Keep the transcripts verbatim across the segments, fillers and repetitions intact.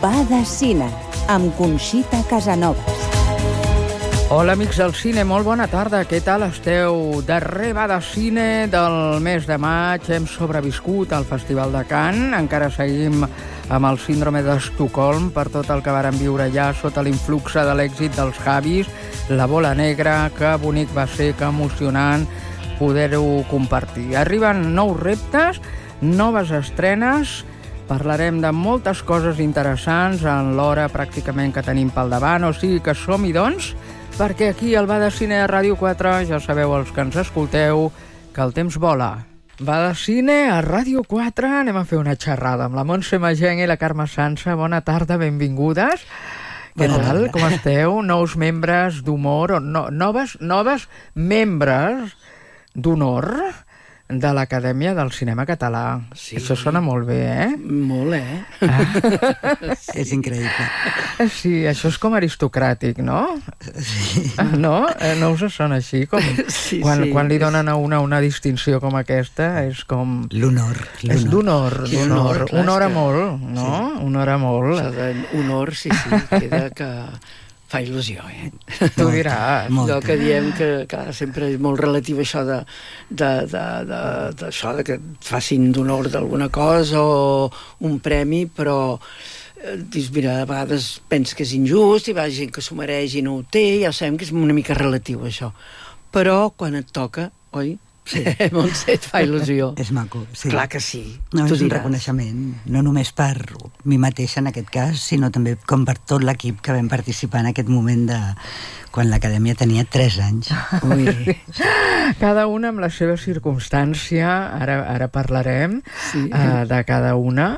Va de Cine, amb Conxita Casanovas. Hola, amics del cine, molt bona tarda. Què tal esteu? Darrer Va de Cine del mes de maig. Hem sobreviscut al Festival de Cannes. Encara seguim amb el síndrome d'Estocolm per tot el que vàrem viure allà sota l'influxe de l'èxit dels Javis. La bola negra, que bonic va ser, que emocionant poder-ho compartir. Arriben nous reptes, noves estrenes. Parlarem de moltes coses interessants en l'hora pràcticament que tenim pel davant, o sigui que som-hi, doncs, perquè aquí al Va de Cine de Ràdio quatre, ja sabeu els que ens escolteu, que el temps vola. Va de Cine a Ràdio quatre, anem a fer una xerrada amb la Montse Mageng i la Carme Sansa. Bona tarda, benvingudes. Què tal? Com esteu? Nous membres d'humor, o no, noves, noves membres d'honor de l'Acadèmia del Cinema Català. Sí. Això sona molt bé, eh? Molt, eh? Ah. És increïble. Sí, això és com aristocràtic, no? Sí. No? No us sona així? Com sí, quan, sí. Quan li donen a una una distinció com aquesta, és com... L'honor. És d'honor, d'honor. Honora que... molt, no? Sí. Honora molt. Honor, sí, sí. Queda que... fa il·lusió, eh? Tu diràs. Allò que diem que, que sempre és molt relatiu això de, de, de, de, de, això de que et facin d'honor d'alguna cosa o un premi, però eh, dius, mira, a vegades penses que és injust i va gent que s'ho mereix i no ho té, ja sabem que és una mica relatiu això, però quan et toca, oi? Sí. Montse, et fa il·lusió. És maco, sí. Clar que sí. No, tu és un diràs. reconeixement, no només per mi mateixa en aquest cas, sinó també com per tot l'equip que vam participar en aquest moment de quan l'Acadèmia tenia tres anys. Ui. Cada una amb la seva circumstància, ara, ara parlarem sí. uh, de cada una,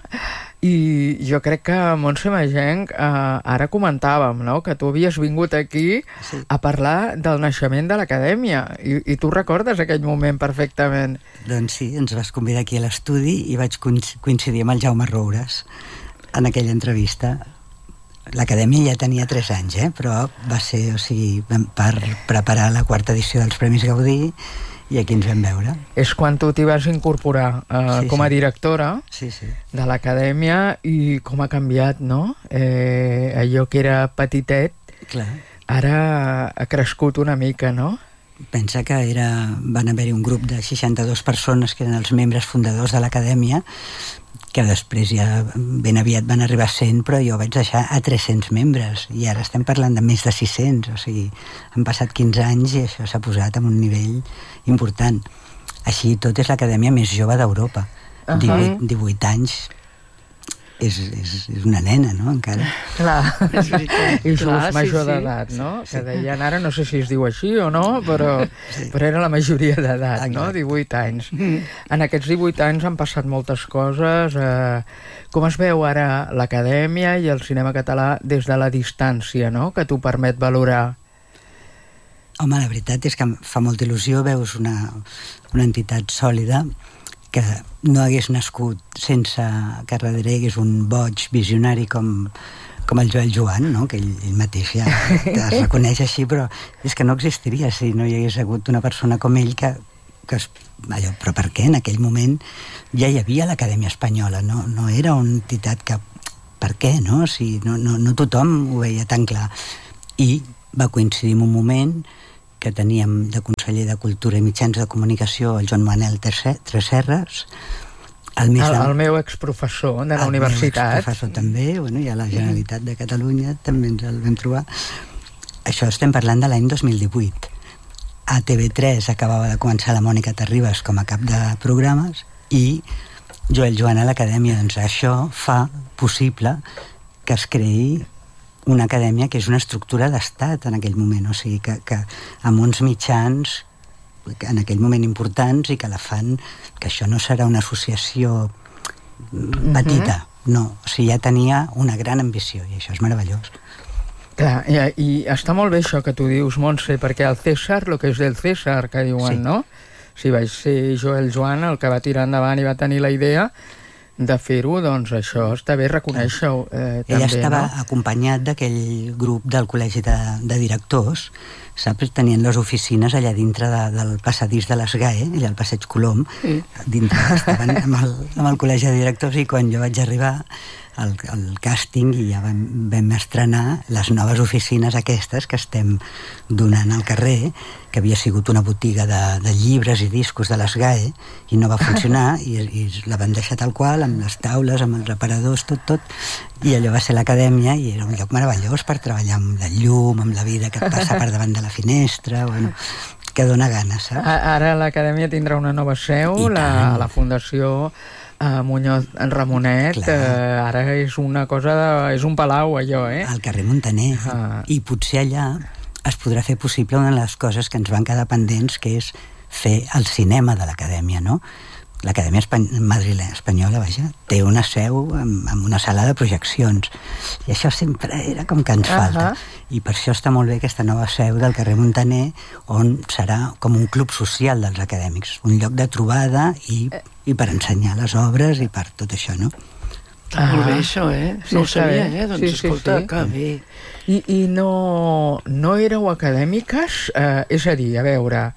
i jo crec que, Montse Mageng, uh, ara comentàvem, no?, que tu havies vingut aquí sí. a parlar del naixement de l'Acadèmia, i, i tu recordes aquell moment perfectament. Doncs sí, ens vas convidar aquí a l'estudi i vaig coincidir amb el Jaume Roures en aquella entrevista. L'Acadèmia ja tenia tres anys, eh? Però va ser, o sigui, per preparar la quarta edició dels Premis Gaudí, i aquí ens vam veure. És quan tu t'hi vas incorporar uh, sí, com a sí. directora sí, sí. de l'Acadèmia, i com ha canviat, no? Eh, allò que era petitet, clar. Ara ha crescut una mica, no? Pensa que era, van haver-hi un grup de seixanta-dues persones que eren els membres fundadors de l'Acadèmia, que després ja ben aviat van arribar a cent, però jo vaig deixar a tres-cents membres, i ara estem parlant de més de sis-cents, o sigui, han passat quinze anys i això s'ha posat en un nivell important. Així i tot és l'Acadèmia més jove d'Europa. Uh-huh. divuit, divuit anys és, és, és una nena, no?, encara. Clar, és veritat. I just Clar, major sí, d'edat, sí. no? Que deien, ara no sé si es diu així o no, però, sí. però era la majoria d'edat, no? divuit anys. En aquests divuit anys han passat moltes coses. Eh, com es veu ara l'Acadèmia i el cinema català des de la distància, no?, que t'ho permet valorar? Home, la veritat és que em fa molta il·lusió, veus una, una entitat sòlida que no hagués nascut sense que darrere hi hagués un boig visionari com, com el Joel Joan, no?, que ell, ell mateix ja es reconeix així, però és que no existiria si no hi hagués hagut una persona com ell que, que es, allò, però per què? En aquell moment ja hi havia l'Acadèmia Espanyola, no, no era una entitat que... Per què, no? Si no, no, no tothom ho veia tan clar. I va coincidir en un moment que teníem de conseller de Cultura i Mitjans de Comunicació el Joan Manel Tresserras, el, El, de... el meu exprofessor de la el universitat. El meu exprofessor també, bueno, i a la Generalitat de Catalunya també ens el vam trobar. Això estem parlant de l'any dos mil divuit. A T V tres acabava de començar la Mònica Terribas com a cap de programes i Joel Joan a l'Acadèmia. Doncs això fa possible que es creï una acadèmia que és una estructura d'estat en aquell moment, o sigui que, que amb uns mitjans en aquell moment importants i que la fan, que això no serà una associació petita, uh-huh. no, o sigui, ja tenia una gran ambició i això és meravellós. Clar, i, i està molt bé això que tu dius, Montse, perquè el César, el que és del César, que diuen, sí. no? Si vaig ser Joel Joan el que va tirar endavant i va tenir la idea de fer-ho, doncs això està bé reconèixer-ho eh, també, ella estava no? acompanyat d'aquell grup del Col·legi de, de Directors saps? Tenien les oficines allà dintre de, del passadís de l'Esgae, allà al Passeig Colom, sí. Dintre estaven amb el, amb el col·legi de directors, i quan jo vaig arribar al, al càsting i ja vam, vam estrenar les noves oficines aquestes que estem donant al carrer, que havia sigut una botiga de, de llibres i discos de l'Esgae, i no va funcionar, i, i la van deixar tal qual, amb les taules, amb els aparadors, tot, tot, i allò va ser l'acadèmia, i era un lloc meravellós per treballar amb la llum, amb la vida que et passa per davant de la finestra, bueno, que dona ganes, saps? Ara l'acadèmia tindrà una nova seu, la, la Fundació Uh, Muñoz Ramonet, uh, ara és una cosa de, és un palau allò, eh? Al carrer Montaner, uh. i potser allà es podrà fer possible una de les coses que ens van quedar pendents, que és fer el cinema de l'acadèmia, no? L'Acadèmia Espany Madrilenya Espanyola, vaja, té una seu amb, amb una sala de projeccions, i això sempre era com que ens falta. Uh-huh. I per això està molt bé aquesta nova seu del carrer Montaner, on serà com un club social dels acadèmics, un lloc de trobada i, i per ensenyar les obres i per tot això, no? Està ah, molt bé això, eh? No sí, ho sabia, eh? Doncs sí, escolta, sí, sí. Que bé. I, i no, no éreu acadèmiques? Eh, és a dir, a veure...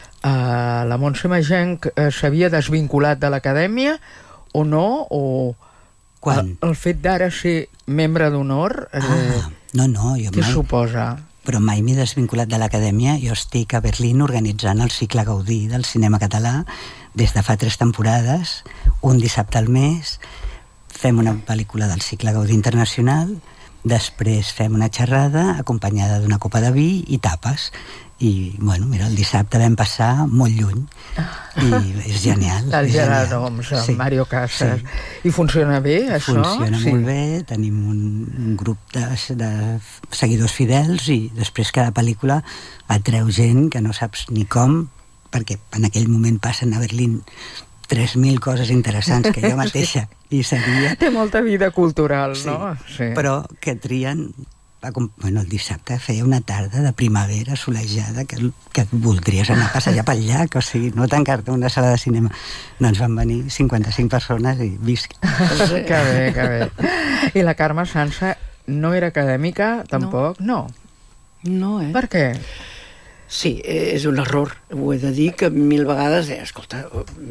Uh, la Montse Magenc uh, s'havia desvinculat de l'acadèmia o no? O quan? El, el fet d'ara ser membre d'honor eh, ah, no, no, jo què mai, suposa? Però mai m'he desvinculat de l'acadèmia. Jo estic a Berlín organitzant el cicle Gaudí del cinema català des de fa tres temporades, un dissabte al mes. Fem una pel·lícula del cicle Gaudí internacional, després fem una xerrada acompanyada d'una copa de vi i tapes. I, bueno, mira, el dissabte vam passar molt lluny i és genial. El Gerard Oms, sí, Mario Casas. Sí. I funciona bé, això? Funciona sí. molt bé, tenim un, un grup de, de seguidors fidels, i després cada pel·lícula atreu gent que no saps ni com, perquè en aquell moment passen a Berlín tres mil coses interessants que jo mateixa hi sabia. Té molta vida cultural, sí, no? Sí. Però que trien... Bueno, el dissabte feia una tarda de primavera solejada que, que voldries anar a passejar pel llac, o sigui, no tancar-te una sala de cinema. Doncs van venir cinquanta-cinc persones i visc. Que bé, que bé. I la Carme Sansa no era acadèmica, tampoc? No. No, eh? Per què? Sí, és un error, ho he de dir, que mil vegades, eh, escolta,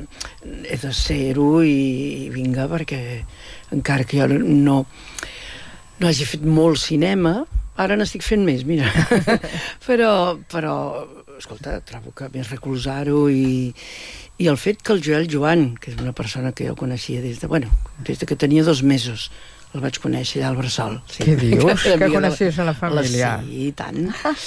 he de ser-ho i vinga, perquè encara que jo no... no hagi fet molt cinema, ara n'estic fent més, mira. però, però, escolta, trobo que més recolzar-ho i, i el fet que el Joel Joan, que és una persona que jo coneixia des de, bueno, des de que tenia dos mesos, el vaig conèixer allà al Bressol. Sí. Què dius? Que, que coneixies a la família? La, sí, i tant.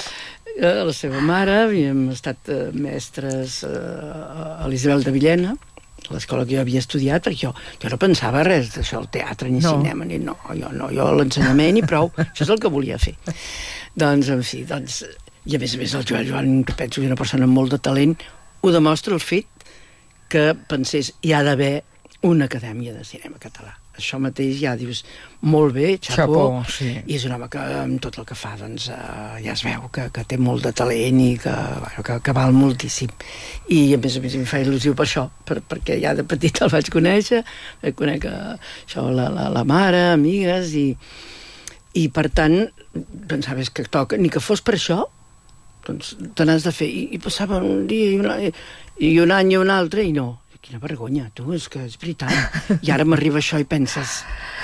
La seva mare, havíem estat uh, mestres uh, a l'Isabel de Villena, l'escola que jo havia estudiat, perquè jo, jo no pensava res d'això, el teatre, ni no. cinema, ni no, jo no, jo l'ensenyament i prou, això és el que volia fer. Doncs, en fi, doncs, i a més a més el Joel Joan, que penso que és una persona amb molt de talent, ho demostra el fet que pensés, hi ha d'haver una acadèmia de cinema català. Això mateix ja dius, molt bé, xapó, sí. I és un home que amb tot el que fa doncs, uh, ja es veu que, que té molt de talent i que, bueno, que, que val moltíssim. I a més a més em fa il·lusió per això, per, perquè ja de petit el vaig conèixer, vaig conèixer això, la, la, la mare, amigues, i, i per tant pensaves que toca, ni que fos per això, doncs te n'has de fer. I, i passava un dia i un, i un any i un altre i no. Quina vergonya, tu, és que és veritat. I ara m'arriba això i penses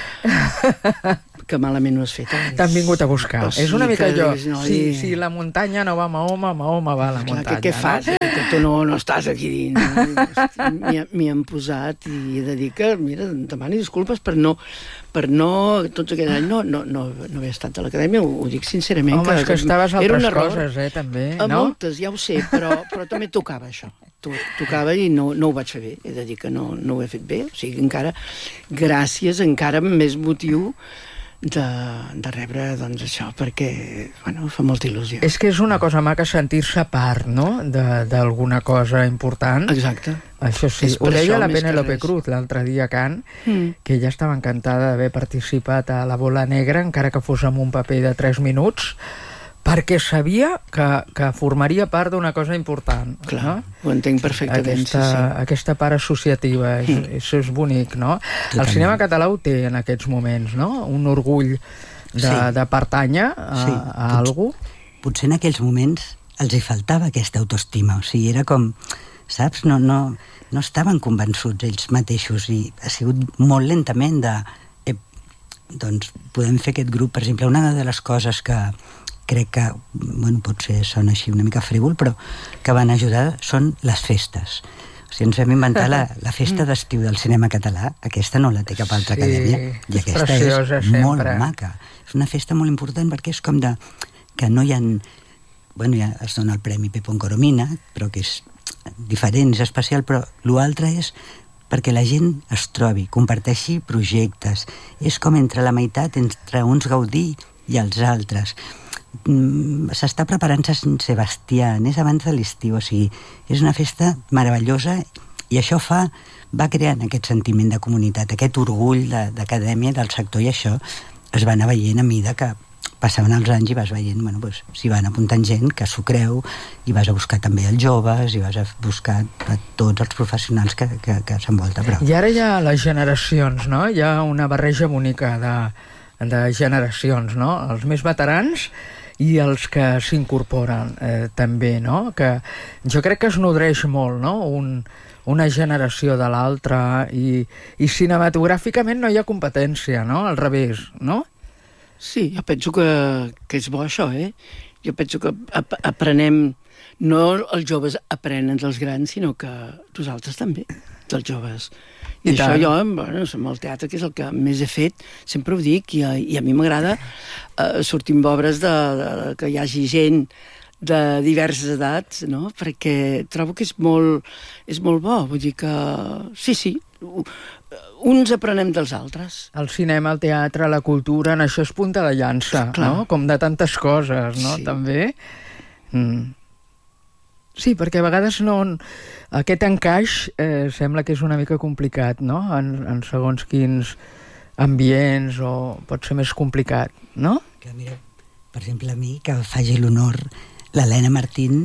que malament ho has fet. T'han vingut a buscar. O sigui, és una mica que, allò. no, si, i... si la muntanya no va a Mahoma, Mahoma va a la clar, muntanya. Què fas? No? Que tu no, no estàs aquí dins. M'hi han posat i he de dir que, mira, demani disculpes per no... per no... Tots aquests anys no, no, no, no havia estat a l'acadèmia, ho, ho dic sincerament. Home, que, és que estaves a altres coses, eh, també, a no? A moltes, ja ho sé, però, però també tocava això. Tocava i no, no ho vaig fer bé. He de dir que no, no ho he fet bé. O sigui, encara, gràcies, encara més motiu de, de rebre, doncs, això, perquè, bueno, fa molta il·lusió. És que és una cosa maca sentir-se part, no?, d'alguna cosa important. Exacte. Això sí, ho deia la Penélope Cruz l'altre dia a Cannes, mm. que ella estava encantada d'haver participat a La Bola Negra, encara que fos amb un paper de tres minuts, perquè sabia que, que formaria part d'una cosa important. Clar, no? Ho entenc perfectament. Aquesta, sí, sí. aquesta part associativa, és, mm. això és bonic, no? Totalment. El cinema català ho té en aquests moments, no? Un orgull de, sí. de pertànyer a, sí. a algú. Potser en aquells moments els hi faltava aquesta autoestima, o sigui, era com, saps, no, no, no estaven convençuts ells mateixos, i ha sigut molt lentament de, eh, doncs, podem fer aquest grup. Per exemple, una de les coses que crec que, bueno, potser sona així una mica frívol, però que van ajudar són les festes. O sigui, ens vam inventar la, la festa d'estiu del cinema català. Aquesta no la té cap altra sí, acadèmia, i aquesta preciosa, és molt sempre. maca. És una festa molt important perquè és com de, que no hi ha, bueno, ja es dona el Premi Pepón Coromina, però que és diferent, és especial, però l'altre és perquè la gent es trobi, comparteixi projectes. És com entre la meitat, entre uns gaudir i els altres. S'està preparant Sant Sebastià, és abans de l'estiu, o sigui, és una festa meravellosa, i això fa, va creant aquest sentiment de comunitat, aquest orgull d'acadèmia del sector, i això es va anar veient a mida que passaven els anys i vas veient, bueno, doncs, s'hi van apuntant gent que s'ho creu, i vas a buscar també els joves, i vas a buscar a tots els professionals que, que, que s'envolta. Però... I ara hi ha les generacions, no? Hi ha una barreja bonica de, de generacions, no? Els més veterans i els que s'incorporen eh, també, no? Que jo crec que es nodreix molt, no? Un, una generació de l'altra, i, i cinematogràficament no hi ha competència, no? Al revés, no? Sí, jo penso que, que és bo això, eh? Jo penso que ap aprenem, no els joves aprenen dels grans, sinó que nosaltres també, dels joves. I, I això tant. Jo, bueno, amb el teatre, que és el que més he fet, sempre ho dic, i a, i a mi m'agrada eh, sortir amb obres de, de, que hi hagi gent de diverses edats, no? Perquè trobo que és molt, és molt bo, vull dir que sí, sí, uns aprenem dels altres. El cinema, el teatre, la cultura, en això és punta de llança, clar, no? Com de tantes coses, no? Sí. També. Mm. Sí, perquè a vegades no, aquest encaix eh, sembla que és una mica complicat, no? En, en segons quins ambients, o pot ser més complicat, no? Que mira, per exemple, a mi, que faci l'honor l'Helena Martín,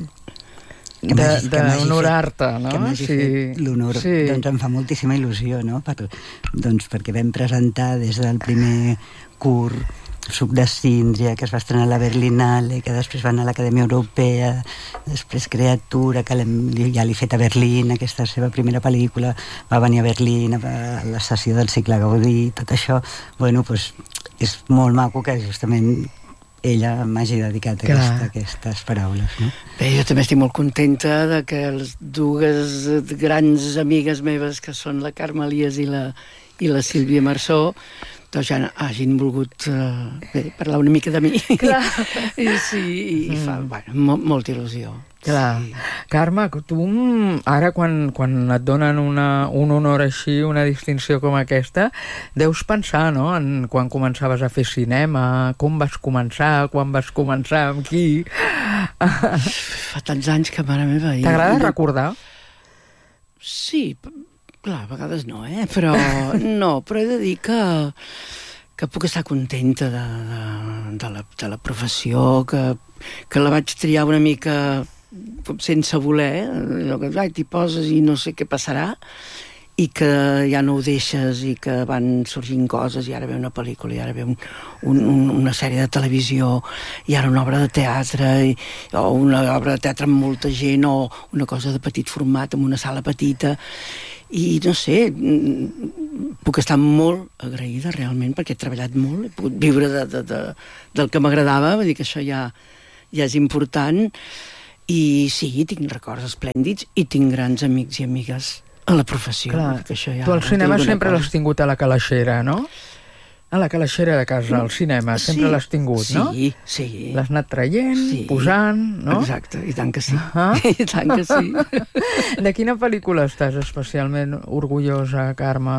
d'honorar-te, no? Que m'hagi sí. fet l'honor, sí. Doncs em fa moltíssima il·lusió, no? Per, doncs perquè vam presentar des del primer curt Suc de Síndria, que es va estrenar a la Berlinale, que després va anar a l'Acadèmia Europea, després Creatura, que ja l'he fet a Berlín, aquesta seva primera pel·lícula, va venir a Berlín, a la sessió del cicle Gaudí, tot això, bueno, doncs és molt maco que justament ella m'hagi dedicat aquesta, aquestes paraules, no? Bé, jo també estic molt contenta de que les dues grans amigues meves, que són la Carme Elias i la, i la Sílvia Marçó, doncs ja hagin volgut uh, bé, parlar una mica de mi. Clar. I sí, i, i fa, bueno, mo, molta il·lusió. Clar. Sí. Carme, tu ara quan, quan et donen una, un honor així, una distinció com aquesta, deus pensar, no?, en quan començaves a fer cinema, com vas començar, quan vas començar, amb qui... Fa tants anys que, mare meva... T'agrada i... recordar? Sí, clar, a vegades no, eh? Però no, però he de dir que, que puc estar contenta de, de, de, la, de la professió, que, que la vaig triar una mica com sense voler, allò que ai, t'hi poses i no sé què passarà, i que ja no ho deixes, i que van sorgint coses, i ara ve una pel·lícula, i ara ve un, un, un, una sèrie de televisió, i ara una obra de teatre, i, o una obra de teatre amb molta gent, o una cosa de petit format, amb una sala petita, i no sé, puc estar molt agraïda realment, perquè he treballat molt, he pogut viure de, de, de, del que m'agradava, vull dir que això ja, ja és important, i sí, tinc records esplèndids, i tinc grans amics i amigues a la professió. Clar, que això ja tu al cinema sempre l'has tingut a la calaixera, no? A la calaixera de casa, al cinema, sempre sí, l'has tingut, no? Sí, sí. L'has anat traient, sí, posant, no? Exacte, i tant que sí. Ah. I tant que sí. De quina pel·lícula estàs especialment orgullosa, Carme?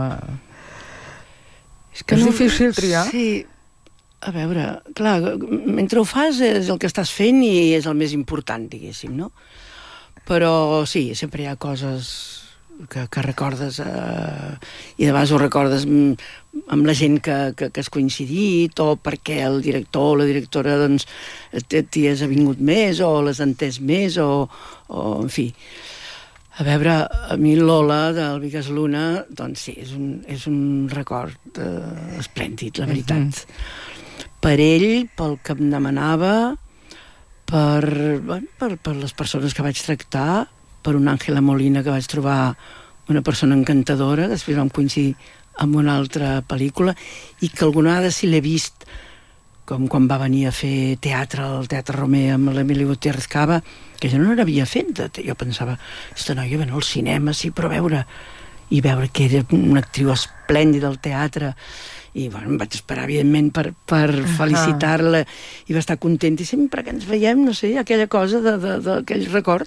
És que és no, difícil triar? Sí, a veure, clar, mentre ho fas és el que estàs fent i és el més important, diguéssim, no? Però sí, sempre hi ha coses que, que recordes eh, i de vegades ho recordes amb la gent que, que, que has coincidit, o perquè el director o la directora doncs t'hi has avingut més o l'has entès més, o, o en fi. A veure, a mi Lola del Vigas Luna, doncs sí, és un, és un record eh, esplèndid, la veritat. Mm-hmm. Per ell, pel que em demanava, per, bueno, per, per les persones que vaig tractar, per una Àngela Molina que vaig trobar una persona encantadora, després vam coincidir amb una altra pel·lícula, i que alguna vegada sí l'he vist, com quan va venir a fer teatre al Teatre Romer amb l'Emili Gutiérrez Cava, que jo no n'havia fet. Jo pensava, aquesta noia ven al cinema, sí, però veure, i veure que era una actriu esplèndida al teatre, i bueno, em vaig esperar, evidentment, per, per uh-huh. felicitar-la, i va estar contenta, i sempre que ens veiem, no sé, aquella cosa d'aquell record.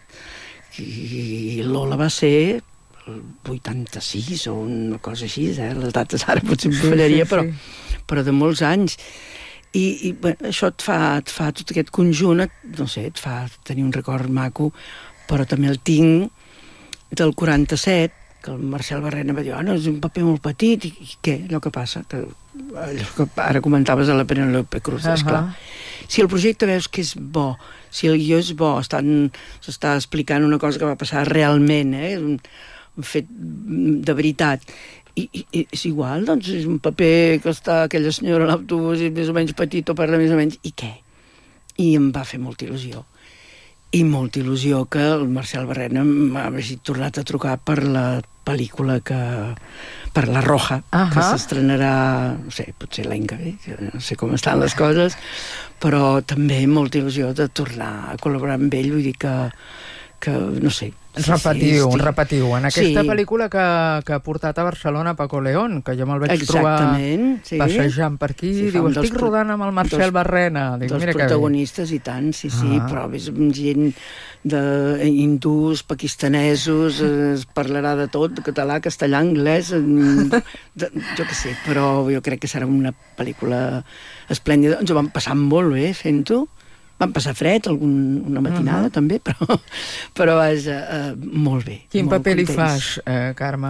I, i Lola va ser vuitanta-sis o una cosa així, eh? Les dates ara potser em fallaria, sí, sí, però, sí. però de molts anys. I, i bueno, això et fa, et fa tot aquest conjunt, et, no sé, et fa tenir un record maco, però també el tinc del quaranta-set, que el Marcel Barrena va dir, oh, no, és un paper molt petit, i, i què? Allò que passa, que, allò que ara comentaves a la Penélope Cruz, uh-huh. esclar. Si el projecte veus que és bo, si el guió és bo, s'està explicant una cosa que va passar realment, eh? un, un fet de veritat, I, i és igual, doncs és un paper que està aquella senyora a l'autobús i més o menys petit o parla més o menys, i què? I em va fer molta il·lusió. I molta il·lusió que el Marcel Barrena m'ha tornat a trucar per la pel·lícula que... per La Roja, uh-huh. que s'estrenarà, no sé, potser l'any que ve, no sé com estan les coses, però també molta il·lusió de tornar a col·laborar amb ell, vull dir que, que no sé... Repetiu, sí, repetiu. En aquesta sí. pel·lícula que, que ha portat a Barcelona Paco León, que jo me'l vaig Exactament, trobar sí. passejant per aquí, sí, diu, estic dels, rodant amb el Marcel dels, Barrena. Dic, dels mira protagonistes i tant, sí, sí, ah. però és gent de hindús, pakistanesos, es parlarà de tot, català, castellà, anglès, de, jo què sé, però jo crec que serà una pel·lícula esplèndida. Ens ho vam passar molt bé fent-ho. Vam passar fred algun, una matinada, uh-huh. també, però, però vaja, uh, molt bé. Quin molt paper contents. li fas, eh, Carme?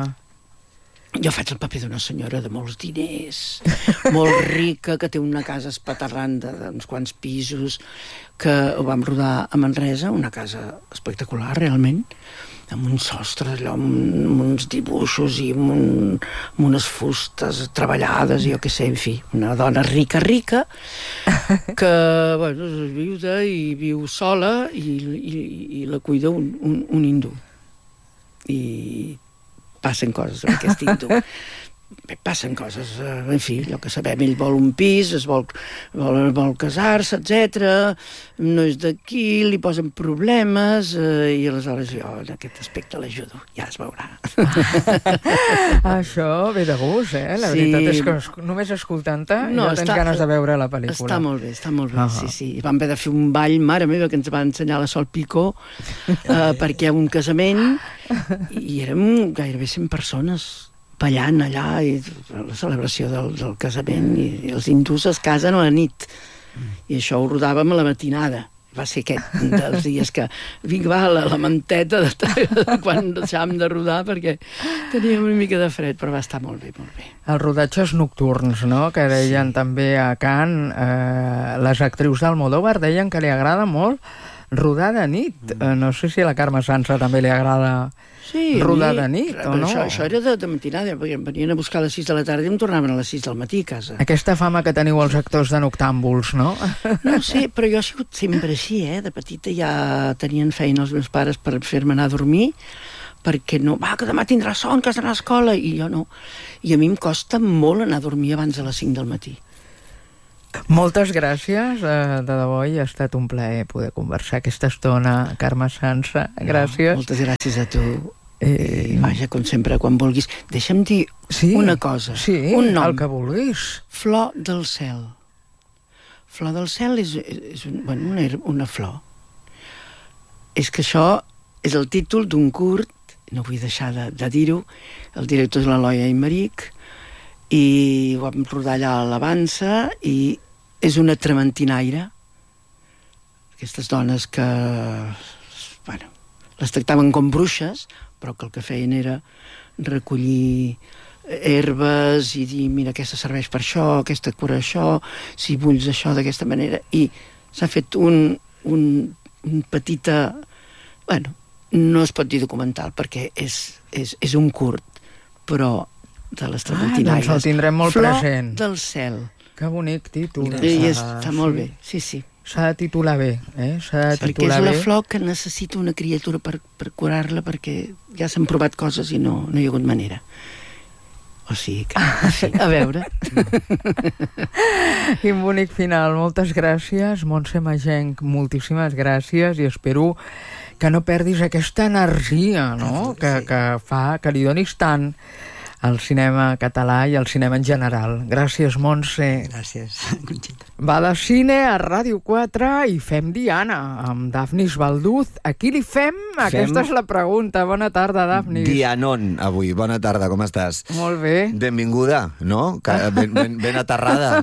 Jo faig el paper d'una senyora de molts diners, molt rica, que té una casa espaterrant d'uns quants pisos, que ho vam rodar a Manresa, una casa espectacular, realment, amb un sostre allò, amb uns dibuixos i amb, un, amb unes fustes treballades, i jo què sé, en fi, una dona rica, rica, que, bueno, és viuda i viu sola i, i, i la cuida un, un, un hindú. I passen coses amb aquest hindú. Bé, passen coses, en fi, allò que sabem, ell vol un pis, es vol, vol, vol casar-se, etcètera, no és d'aquí, li posen problemes, eh, i aleshores jo en aquest aspecte l'ajudo, ja es veurà. Això ve de gust, eh? La sí. veritat és que només escoltant-te no, ja tens està, ganes de veure la pel·lícula. Està molt bé, està molt bé, uh-huh. sí, sí. Vam haver de fer un ball, mare meva, que ens va ensenyar la Sol Picó, eh, perquè hi ha un casament, i érem gairebé cent persones, ballant allà, i la celebració del, del casament, i, i els hindús es casen a la nit, i això ho rodàvem a la matinada. Va ser aquest dels dies que vinga, va, la, la manteta de, de quan deixàvem de rodar, perquè teníem una mica de fred, però va estar molt bé, molt bé. Els rodatges nocturns, no?, que deien sí. també a Cannes, eh, les actrius d'Almodóvar deien que li agrada molt rodar de nit. Mm. Eh, no sé si a la Carme Sansa també li agrada... Sí, rodar de nit, o no? Això, això era de, de matinada, perquè em venien a buscar a les sis de la tarda i em tornaven a les sis del matí a casa. Aquesta fama que teniu els actors de noctàmbuls, no? No sé, però jo he sigut sempre així, eh? De petita ja tenien feina els meus pares per fer-me anar a dormir, perquè no, va, que demà tindràs son, que has d'anar a l'escola, i jo no. I a mi em costa molt anar a dormir abans de les cinc del matí. Moltes gràcies, de debò, i ha estat un plaer poder conversar aquesta estona, Carme Sansa. Gràcies. No, moltes gràcies a tu. Eh, vaja, com sempre, quan vulguis. Deixa'm dir sí, una cosa. Sí, un nom. El que vulguis. Flor del cel. Flor del cel és, és un, bueno, una, una flor. És que això és el títol d'un curt, no vull deixar de, de dir-ho, el director és l'Eloi Aymeric, i ho vam rodar allà a l'Avança, i és una trementinaire. Aquestes dones que, bueno, les tractaven com bruixes, però que el que feien era recollir herbes i dir, mira, aquesta serveix per això, aquesta cura això, si vulls això d'aquesta manera, i s'ha fet un, un, un petita... Bueno, no es pot dir documental, perquè és, és, és un curt, però de les trementinaires. Ah, doncs el tindrem molt Flor present. Del cel. Que bonic títol. I està molt bé, sí, sí. S'ha de titular bé, eh? S'ha de perquè titular és la bé. flor que necessita una criatura per, per curar-la, perquè ja s'han provat coses i no, no hi ha hagut manera. O sigui que, sí, a veure. Quin bonic final. Moltes gràcies, Montse Magenc, moltíssimes gràcies, i espero que no perdis aquesta energia, no? Que, que fa que li donis tant al cinema català i al cinema en general. Gràcies, Montse. Gràcies, Conxita. Va de cine a Ràdio quatre i fem Diana, amb Dafnis Balduz. A qui li fem? fem? Aquesta és la pregunta. Bona tarda, Dafnis. Dianon, avui. Bona tarda, com estàs? Molt bé. Benvinguda, no? Que ben, ben, ben aterrada.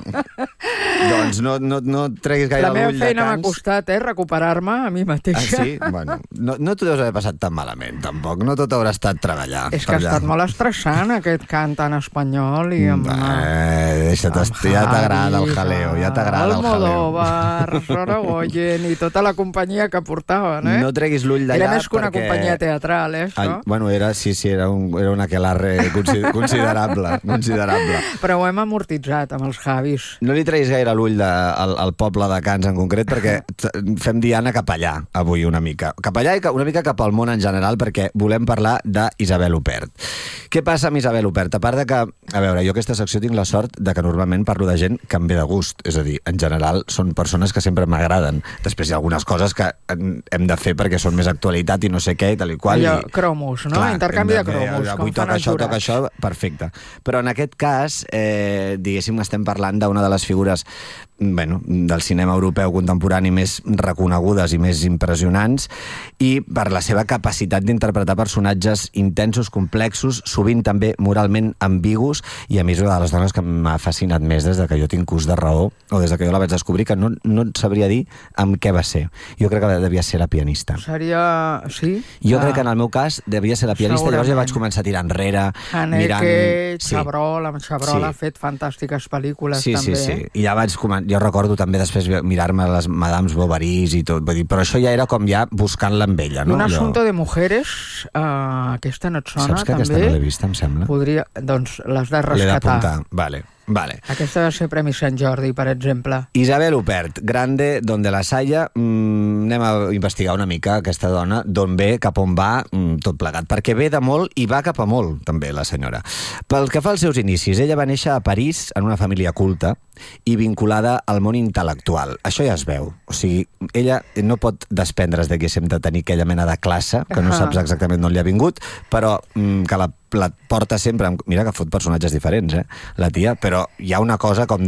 Doncs no, no, no treguis gaire l'ull de cans. La meva feina m'ha costat, eh, recuperar-me a mi mateixa. Ah, sí? Bueno, no, no t'ho deus haver passat tan malament, tampoc. No tot haurà estat treballar. És que ha estat molt estressant, aquest cant en espanyol i amb... Eh, deixa't, ja t'agrada el jaleo, ja t'agrada el jaleo. Almodóvar, Sorogoyen i tota la companyia que portaven, eh? No treguis l'ull d'allà perquè... Era més que una companyia teatral, eh, això? Ah, bueno, era, sí, sí, era un, era un aquelarre considerable, considerable. Però ho hem amortitzat amb els Javis. No li treguis gaire l'ull de, al, al poble de Cans en concret, perquè fem Diana cap allà, avui, una mica. Cap allà i una mica cap al món en general, perquè volem parlar d'Isabel Huppert. Què passa amb Isabel Huppert? A part de que, a veure, jo aquesta secció tinc la sort de que normalment parlo de gent que em ve de gust, és a dir, en general són persones que sempre m'agraden. Després hi ha algunes coses que hem de fer perquè són més actualitat i no sé què i tal i qual. Allò, i... cromos, no? Clar, intercanvi de, de cromos, avui com fan toca els això, jurats. toca això, perfecte. Però en aquest cas, eh, diguéssim, estem parlant d'una de les figures bueno, del cinema europeu contemporani més reconegudes i més impressionants, i per la seva capacitat d'interpretar personatges intensos, complexos, sovint també moralment ambigus, i a mi és una de les dones que m'ha fascinat més des de que jo tinc ús de raó, o des de que jo la vaig descobrir, que no, no et sabria dir amb què va ser. Jo crec que devia ser la pianista. Seria... sí? Jo ah. crec que en el meu cas devia ser la pianista. Segurament. Llavors ja vaig començar a tirar enrere, Haneke, mirant... Sí. Chabrol, amb Chabrol Sí. ha fet fantàstiques pel·lícules, Sí, també. sí, sí. I ja vaig començar... Jo recordo també després mirar-me les Madame Bovarys i tot. Vull dir, però això ja era com ja buscant-la amb ella, no? Un Allò... assunto de mujeres, uh, aquesta no et sona, Saps que també? aquesta no l'he vista, em sembla? Podria... Doncs l'has de L'he rescatar. d'apuntar, vale. Vale. Aquesta va ser Premi Sant Jordi, per exemple. Isabel Huppert, grande, donde la Salle. Mm, anem a investigar una mica aquesta dona, d'on ve, cap on va, mm, tot plegat. Perquè ve de molt i va cap a molt, també, la senyora. Pel que fa als seus inicis, ella va néixer a París en una família culta i vinculada al món intel·lectual. Això ja es veu. O sigui, ella no pot desprendre's de que hem de tenir aquella mena de classe, que no saps exactament d'on li ha vingut, però mm, que la, la porta sempre... Amb... Mira que fot personatges diferents, eh, la tia, però hi ha una cosa com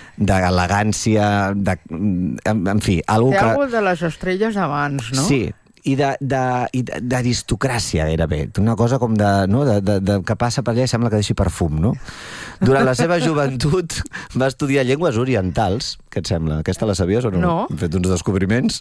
d'elegància, de, de, en, en fi, algo Té que... algo de les estrelles abans, no? Sí, i d'aristocràcia gairebé. Una cosa com de, no, de, de, de, que passa per allà i sembla que deixi perfum, no? Durant la seva joventut va estudiar llengües orientals, què et sembla? Aquesta la sabies o no? No. Hem fet uns descobriments.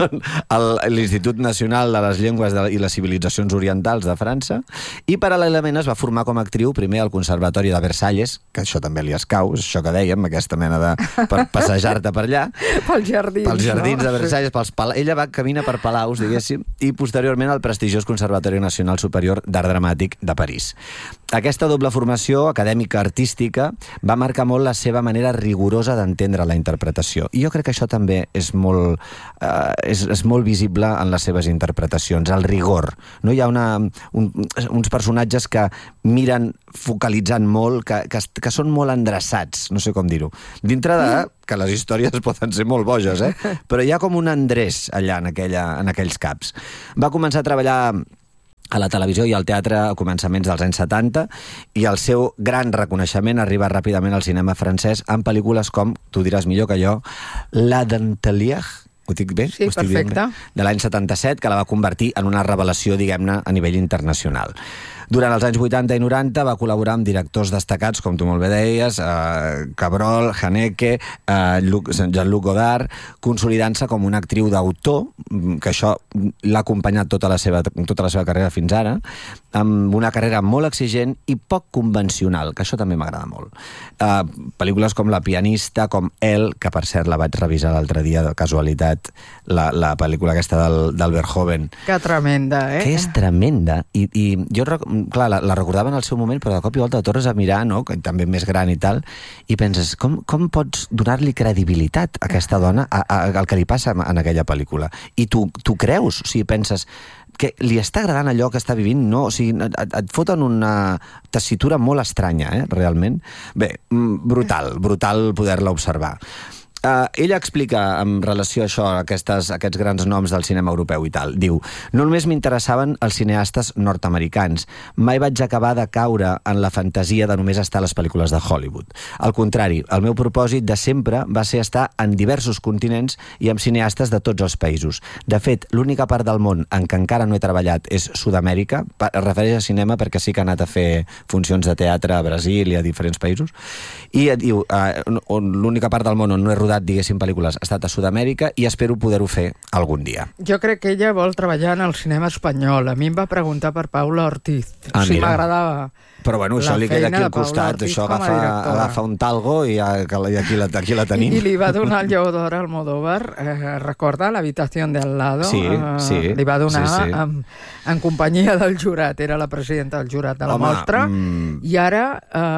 L'Institut Nacional de les Llengües i les Civilitzacions Orientals de França, i paral·lelament es va formar com a actriu primer al Conservatori de Versalles, que això també li escau, és això que dèiem, aquesta mena de per passejar-te per allà. Pels jardins, Pels jardins no? de Versalles, pels pala... ella va caminar per palaus, diguéssim, i posteriorment al prestigiós Conservatori Nacional Superior d'Art Dramàtic de París. Aquesta doble formació acadèmica artística va marcar molt la seva manera rigorosa d'entendre la interpretació. I jo crec que això també és molt, eh, és, és molt visible en les seves interpretacions, el rigor. No hi ha una, un, uns personatges que miren focalitzant molt, que, que, que són molt endreçats, no sé com dir-ho. Dintre de que les històries poden ser molt boges, eh? Però hi ha com un endreç allà en, aquella, en aquells caps. Va començar a treballar a la televisió i al teatre a començaments dels anys setanta, i el seu gran reconeixement arriba ràpidament al cinema francès amb pel·lícules com, tu diràs millor que jo, La Dentelière, ho dic bé? Sí, perfecte. De l'any setanta-set, que la va convertir en una revelació, diguem-ne, a nivell internacional. Durant els anys vuitanta i noranta va col·laborar amb directors destacats, com tu molt bé deies, eh, Chabrol, Haneke, eh, Jean-Luc Godard, consolidant-se com una actriu d'autor, que això l'ha acompanyat tota la seva, tota la seva carrera fins ara, amb una carrera molt exigent i poc convencional, que això també m'agrada molt. Uh, pel·lícules com La pianista, com El, que per cert la vaig revisar l'altre dia de casualitat, la, la pel·lícula aquesta del, del Verhoeven. Que tremenda, eh? Que és tremenda. I, i jo, clar, la, la recordava en el seu moment, però de cop i volta tornes a mirar, no?, que també més gran i tal, i penses, com, com pots donar-li credibilitat a aquesta dona a, a, al que li passa en aquella pel·lícula? I tu, tu creus, o sigui, penses que li està agradant allò que està vivint, no? O sigui, et, et foten una tessitura molt estranya, eh, realment. Bé, brutal, brutal poder-la observar. Uh, ella explica en relació a això, a aquestes, a aquests grans noms del cinema europeu i tal. Diu, no només m'interessaven els cineastes nord-americans, mai vaig acabar de caure en la fantasia de només estar a les pel·lícules de Hollywood. Al contrari, el meu propòsit de sempre va ser estar en diversos continents i amb cineastes de tots els països. De fet, l'única part del món en què encara no he treballat és Sud-amèrica, es refereix a cinema perquè sí que ha anat a fer funcions de teatre a Brasil i a diferents països, i diu, uh, l'única part del món on no he rodat, diguéssim, pel·lícules, ha estat a Sud-amèrica i espero poder-ho fer algun dia. Jo crec que ella vol treballar en el cinema espanyol. A mi em va preguntar per Paula Ortiz, ah, si m'agradava. Però bueno, això li queda aquí al costat, això agafa, agafa un talgo i, ja, i aquí, la, aquí la tenim. I, i li va donar el Lleó d'Or al Almodóvar, eh, recorda, l'habitació de al lado, sí, eh, sí, li va donar sí, sí. En, en companyia del jurat, era la presidenta del jurat de la Home, mostra, mm... i ara,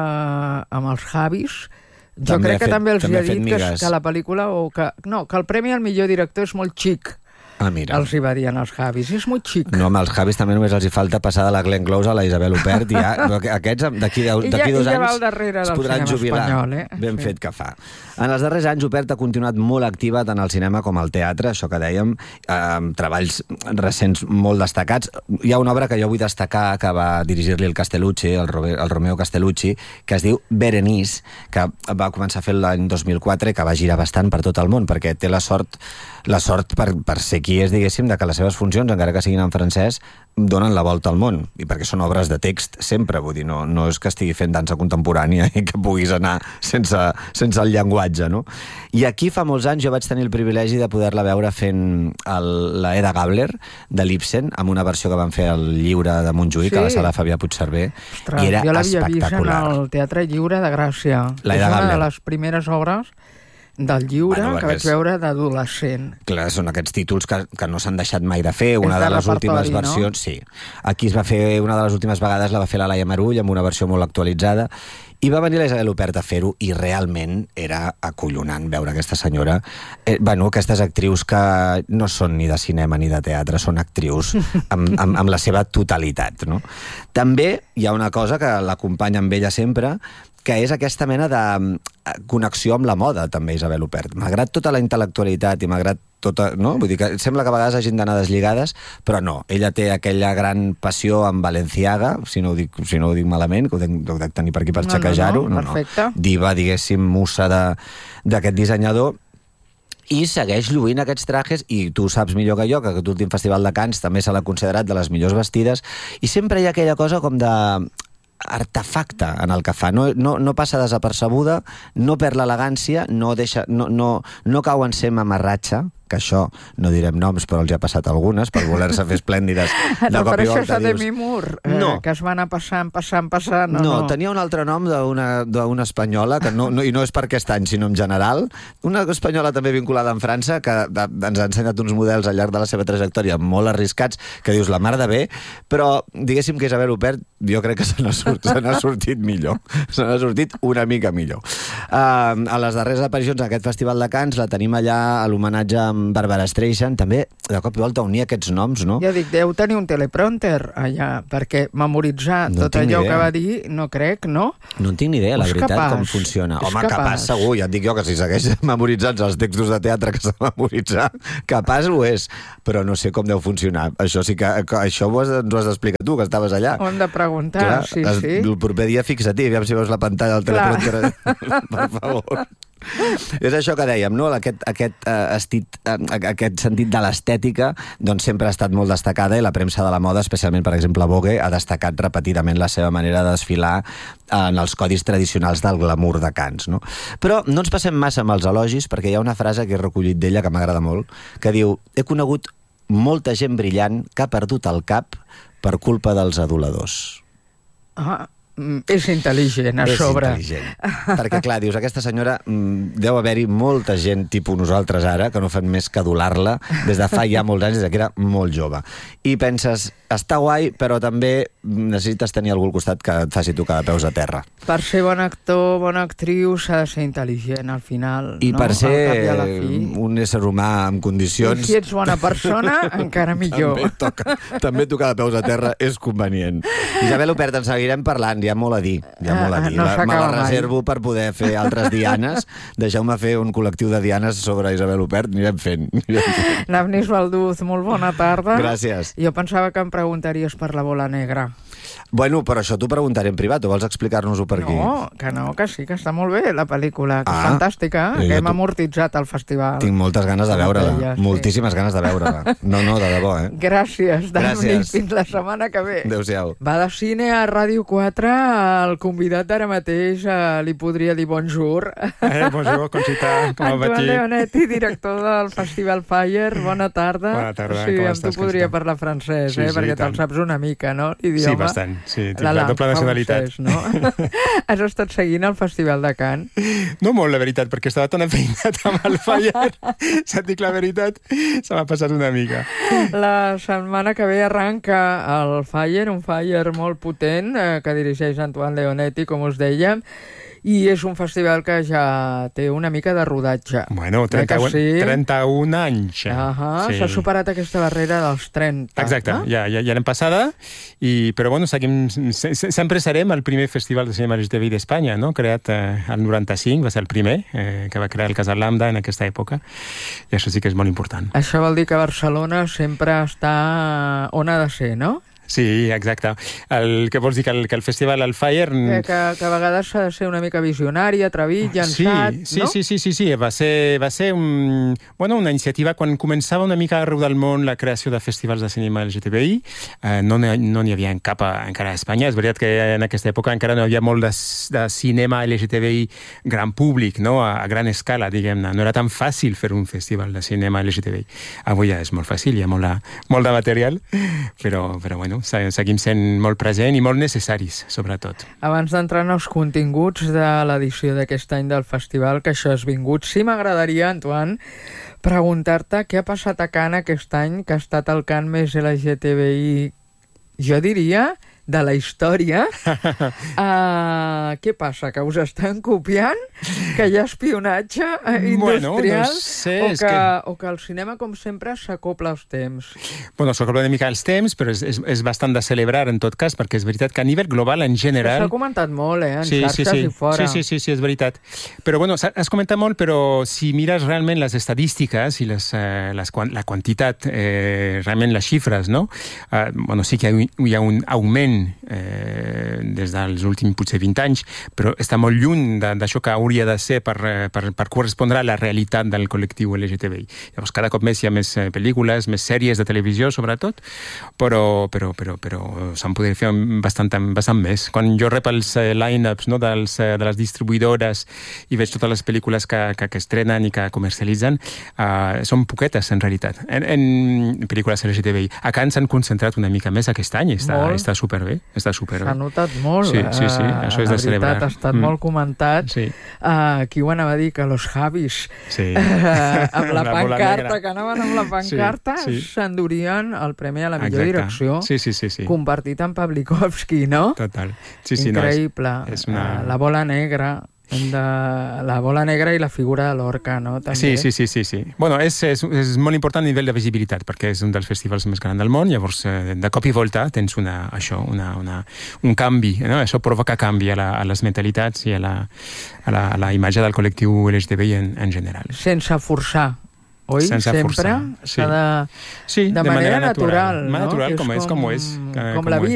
eh, amb els Javis, jo també crec que fet, també els també ha dit que, que la pel·lícula, o que, no, que el premi al millor director és molt xic. Ah, mira. Els hi va dir als Javis, és molt xic. No, amb els Javis també només els hi falta passar de la Glenn Close a la Isabel Huppert, i ja, aquests d'aquí dos anys es podran jubilar. Espanyol, eh? Ben sí. fet que fa. En els darrers anys, Huppert ha continuat molt activa tant al cinema com al teatre, això que dèiem, amb treballs recents molt destacats. Hi ha una obra que jo vull destacar, que va dirigir-li el Castellucci, el, Robert, el Romeo Castellucci, que es diu Berenice, que va començar a fer l'any dos mil quatre, que va girar bastant per tot el món, perquè té la sort, la sort per, per ser qui és, diguéssim, de que les seves funcions, encara que siguin en francès, donen la volta al món, i perquè són obres de text sempre, vull dir, no, no és que estigui fent dansa contemporània i que puguis anar sense, sense el llenguatge, no? I aquí fa molts anys jo vaig tenir el privilegi de poder-la veure fent el, la Eda Gabler de l'Ibsen, amb una versió que van fer al Lliure de Montjuïc, sí. a la sala Fabià Puigcerver, Ostres, i era jo l'havia espectacular. vist en el Teatre Lliure de Gràcia. La Eda és una Gabler. de les primeres obres del Lliure, bueno, que vaig és... veure d'adolescent. Clar, són aquests títols que, que no s'han deixat mai de fer. Una és de, de les últimes no? versions, sí. Aquí es va fer, una de les últimes vegades la va fer la Laia Marull, amb una versió molt actualitzada, i va venir la Isabel Huppert a fer-ho, i realment era acollonant veure aquesta senyora. Eh, bueno, aquestes actrius que no són ni de cinema ni de teatre, són actrius amb, amb, amb la seva totalitat, no? També hi ha una cosa que l'acompanya amb ella sempre, que és aquesta mena de connexió amb la moda, també, Isabel Huppert. Malgrat tota la intel·lectualitat i malgrat tota, no? Vull dir que sembla que a vegades hagin d'anar deslligades, però no. Ella té aquella gran passió amb Balenciaga, si no ho dic, si no ho dic malament, que ho dec, ho dec tenir per aquí per no, xaquejar-ho. No, no, perfecte. No, no. Diva, diguéssim, musa d'aquest dissenyador, i segueix lluint aquests trajes, i tu saps millor que jo que aquest últim Festival de Cannes també se l'ha considerat de les millors vestides, i sempre hi ha aquella cosa com de artefacte en el que fa, no, no, no passa desapercebuda, no perd l'elegància, no, deixa, no, no, no cau en ser mamarratxa, que això no direm noms, però els hi ha passat algunes, per voler-se fer esplèndides de no, cop i volta. Però això és Demi Moore, eh, no. que es va anar passant, passant, passant. No, no, no. tenia un altre nom d'una espanyola, que no, no, i no és per aquest any, sinó en general, una espanyola també vinculada en França, que de, ens ha ensenyat uns models al llarg de la seva trajectòria molt arriscats, que dius la mar de bé, però diguéssim que Isabel Huppert, jo crec que se n'ha sort, se n'ha sortit millor, se n'ha sortit una mica millor. Uh, a les darreres aparicions en aquest Festival de Cannes la tenim allà a l'homenatge amb Barbara Streisand, també de cop i volta unir aquests noms, no? Ja dic, deu tenir un teleprompter allà, perquè memoritzar no tot allò que va dir, no crec, no? No en tinc ni idea, la veritat, capaç. com funciona. És Home, capaç. capaç segur, ja et dic jo que si segueix memoritzant els textos de teatre que s'ha de memoritzar, capaç ho és, però no sé com deu funcionar. Això sí que, que això ho has, ens ho has d'explicar tu, que estaves allà. Ho hem de preguntar, clar, sí, es, sí. El proper dia fixa-t'hi, aviam si veus la pantalla del teleprompter. Per favor. És això que dèiem, no? Aquest, aquest, uh, estit, uh, aquest sentit de l'estètica doncs sempre ha estat molt destacada, i la premsa de la moda, especialment per exemple Vogue, ha destacat repetidament la seva manera de desfilar en els codis tradicionals del glamour de Cannes, no? Però no ens passem massa amb els elogis, perquè hi ha una frase que he recollit d'ella que m'agrada molt, que diu: he conegut molta gent brillant que ha perdut el cap per culpa dels aduladors. Ah, és intel·ligent, a és sobre. És intel·ligent. Perquè, clar, dius, aquesta senyora mm, deu haver-hi molta gent tipus nosaltres ara, que no fan més que adular-la des de fa ja molts anys, des que era molt jove. I penses, està guai, però també necessites tenir algú al costat que et faci tocar de peus a terra. Per ser bon actor, bona actriu, s'ha de ser intel·ligent, al final. I no? per ser fi... un ésser humà amb condicions... I si ets bona persona, encara millor. També, toca, també tocar de peus a terra és convenient. Isabel Huppert, en seguirem parlant, hi ha molt a dir. Hi ha molt a dir. No la, me la mai. reservo per poder fer altres dianes. Deixeu-me fer un col·lectiu de dianes sobre Isabel Huppert. Anirem fent. Navnis Balduz, molt bona tarda. Gràcies. Jo pensava que em preguntaries per la bola negra. Bueno, però això t'ho preguntaré en privat, o vols explicar-nos-ho per aquí? No, que no, que sí, que està molt bé la pel·lícula, que Ah, és fantàstica, jo que hem tu- amortitzat al festival. Tinc moltes ganes de veure-la. Ja, sí. Moltíssimes ganes de veure-la. No, no, de debò, eh? Gràcies, Dani, Gràcies. fins la setmana que ve. Adéu-siau. Va de cine a Ràdio quatre, el convidat d'ara mateix eh, li podria dir bonjour. Eh, bonjour, Conxita, com va Antoine aquí? Leonetti, director del Festival Fire, bona tarda. Bona tarda, sí, com amb estàs, tu podria Conxita? parlar francès, Sí, eh, sí, perquè i tant. te'l saps una mica, no, l'idioma? Sí, bastant. Sí, tinc La la, langue doble nacionalitat. francès, no? Has estat seguint el Festival de Cannes? No molt, la veritat, perquè estava tan afeinat amb el Fire. Si et dic la veritat, se m'ha passat una mica. La setmana que ve arranca el Fire, un Fire molt potent, eh, que dirigeix Antoine Leonetti, com us dèiem, i és un festival que ja té una mica de rodatge. Bueno, Eh que trenta-un, sí? trenta-un anys. Ahà, Sí. s'ha superat aquesta barrera dels trenta. Exacte, no? ja, ja, ja l'hem passada, i, però bueno, seguim, se, se, sempre serem el primer festival de cinema L G T B I d'Espanya, no? Creat eh, el noranta-cinc, va ser el primer eh, que va crear el Casal Lambda en aquesta època, i això sí que és molt important. Això vol dir que Barcelona sempre està on ha de ser, no? Sí, exacte. El que vols dir que el, que el festival al Fire... Que, que, que a vegades s'ha de ser una mica visionari, atrevit, llançat, sí, sí, no? Sí, sí, sí, sí. Va ser, va ser un, bueno, una iniciativa quan començava una mica arreu del món la creació de festivals de cinema L G T B I. Eh, no n'hi no n'hi havia en cap a, encara a Espanya. És veritat que en aquesta època encara no hi havia molt de, de cinema L G T B I gran públic, no? a, a gran escala, diguem-ne. No era tan fàcil fer un festival de cinema L G T B I. Avui ja és molt fàcil, hi ha molt de, molt de material, però, però bueno, seguim sent molt present i molt necessaris, sobretot. Abans d'entrar en els continguts de l'edició d'aquest any del festival, que això has vingut, sí m'agradaria, Antoine, preguntar-te què ha passat a Cannes aquest any, que ha estat el Cannes més L G T B I, jo diria, de la història. Uh, què passa? Que us estan copiant? Que hi ha espionatge industrial? Bueno, no sé, o, és que, que- o que el cinema, com sempre, s'acopla als temps? Bueno, s'acopla una mica els temps, però és, és, és bastant de celebrar en tot cas, perquè és veritat que a nivell global, en general... S'ha comentat molt, eh? En sí, sí, xarxes sí. i fora. Sí, sí, sí, sí, és veritat. Però, bueno, s'ha- has comentat molt, però si mires realment les estadístiques i les, eh, les, quan- la quantitat, eh, realment les xifres, no? Eh, bueno, sí que hi ha, un- hi ha un augment eh, des dels últims potser vint anys, però està molt lluny de- d'això que hauria de ser per, eh, per, per correspondre a la realitat del col·lectiu L G T B I. Llavors, cada cop més hi ha més eh, pel·lícules, més sèries de televisió, sobretot, però, però, però, però se'n podria fer bastant, bastant més. Quan jo rep els eh, line-ups, no, dels, eh, de les distribuïdores i veig totes les pel·lícules que, que, que estrenen i que comercialitzen, eh, són poquetes, en realitat, en, en pel·lícules L G T B I. A Cannes s'han concentrat una mica més aquest any, està, Molt. està superbé, està superbé. S'ha notat molt. Sí, sí, sí, eh, això és de la celebrar. veritat, ha estat Mm. molt comentat. Sí. Uh, qui ho anava a dir? Que los Javis, Sí. uh, amb la, La bola pancarta, negra. que anaven amb la pancarta, Sí, sí. s'endurien el premi a la millor Exacte. direcció, Sí, sí, sí, sí. compartit amb Pavlikovski, no? Total. Sí, sí, no, Increïble. és, és una... Uh, la bola negra, hem de... la bola negra i la figura de l'Orca, no? També. Sí, sí, sí, sí, sí. Bueno, és, és, és molt important a nivell de visibilitat, perquè és un dels festivals més grans del món, llavors eh, de cop i volta tens una, això, una, una, un canvi, no? Això provoca canvi a, la, a les mentalitats i a la, a la, a la imatge del col·lectiu L G T B I en, en general. Sense forçar, oi? Sense Sempre forçar, s'ha sí. de... Sí, de, manera, natural, no? natural Que com és, com ho és. Com, eh, com la ho és.